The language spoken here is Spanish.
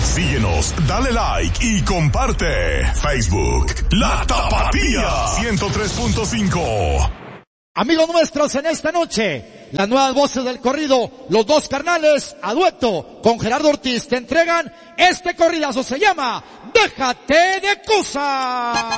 Síguenos, dale like y comparte. Facebook, La Tapatía 103.5. Amigos nuestros, en esta noche, las nuevas voces del corrido, los dos carnales, a dueto con Gerardo Ortiz, te entregan este corridazo, se llama Déjate de Cosas.